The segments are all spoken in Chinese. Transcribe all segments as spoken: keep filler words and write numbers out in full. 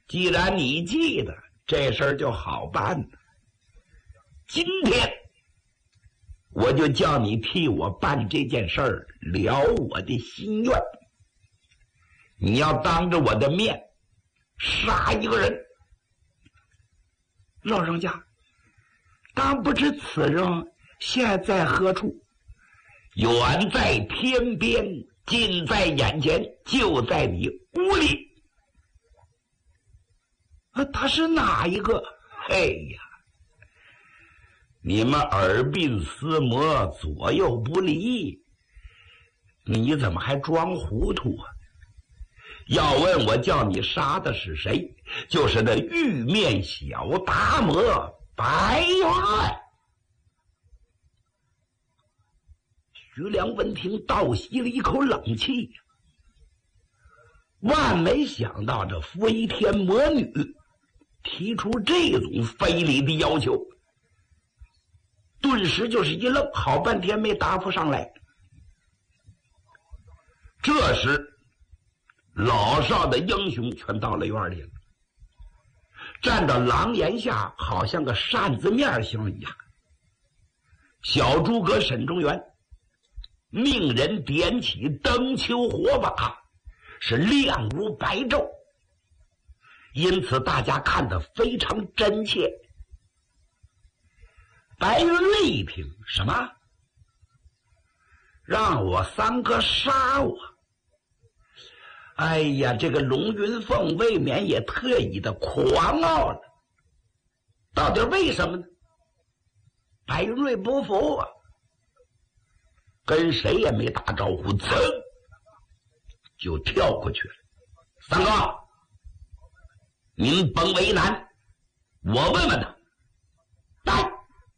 既然你记得，这事儿就好办。今天我就叫你替我办这件事儿，了我的心愿。你要当着我的面杀一个人。老人家，当不知此人现在何处？远在天边，近在眼前，就在你屋里。啊，他是哪一个？哎呀，你们耳鬓厮磨，左右不离，你怎么还装糊涂啊？要问我叫你杀的是谁，就是那玉面小达摩白猿。徐良闻听，倒吸了一口冷气，万没想到这飞天魔女提出这种非礼的要求，顿时就是一愣，好半天没答复上来。这时老少的英雄全到了院里了，站到廊檐下，好像个扇子面形一样。小诸葛沈中原命人点起灯球火把，是亮如白昼，因此大家看得非常真切。白云瑞一听，什么？让我三哥杀我？哎呀，这个龙云凤未免也特意的狂傲了。到底为什么呢？白云瑞不服啊，跟谁也没打招呼，噌就跳过去了。三哥，您甭为难，我问问他，来，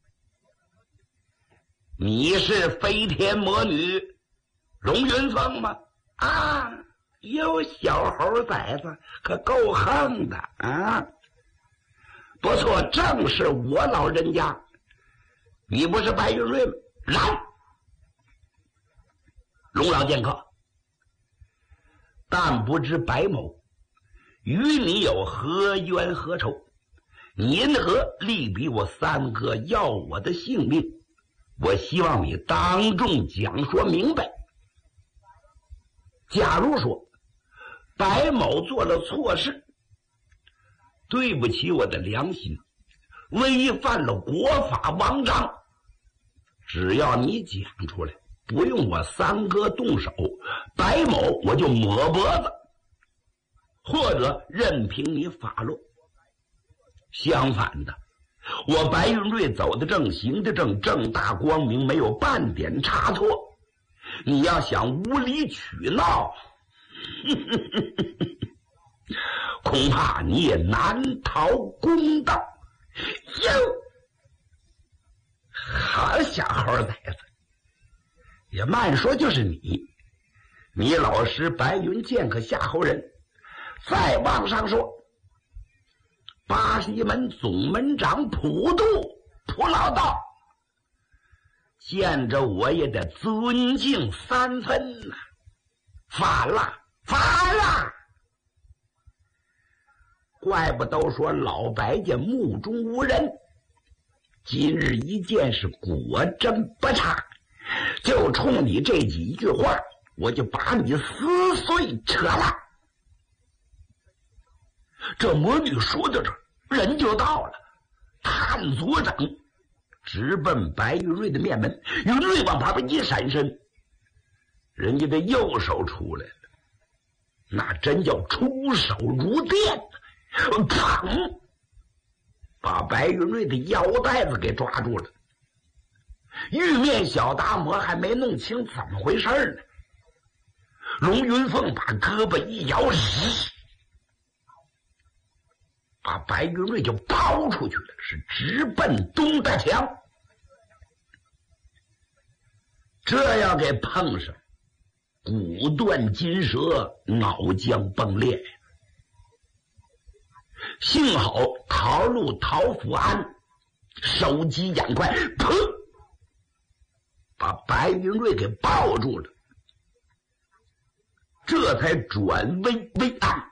你是飞天魔女龙云凤吗？啊，有小猴崽子可够横的啊！不错，正是我老人家。你不是白云瑞吗？来，龙老剑客，但不知白某与你有何冤何仇？你因何力逼我三哥要我的性命？我希望你当众讲说明白。假如说白某做了错事，对不起我的良心，违反了国法王章，只要你讲出来，不用我三哥动手，白某我就抹脖子，或者任凭你发落。相反的，我白云瑞走得正，行得正，正大光明，没有半点差错。你要想无理取闹，恐怕你也难逃公道。哟，好小猴崽子，也慢说就是你，你老师白云剑客夏侯人。再往上说，巴西门总门长普渡普老道，见着我也得尊敬三分呐、啊！反了，反了！怪不都说老白家目中无人，今日一见是果真不差，就冲你这几句话，我就把你撕碎扯了。这魔女说到这儿，人就到了，探左掌直奔白玉瑞的面门，玉瑞往旁边一闪身，人家的右手出来了，那真叫出手如电，砰，把白玉瑞的腰带子给抓住了。玉面小达摩还没弄清怎么回事呢，龙云凤把胳膊一摇，把白云瑞就抛出去了，是直奔东大墙。这要给碰上，骨断筋折，脑浆迸裂。幸好桃路陶福安手疾眼快，砰，把白云瑞给抱住了，这才转危为安。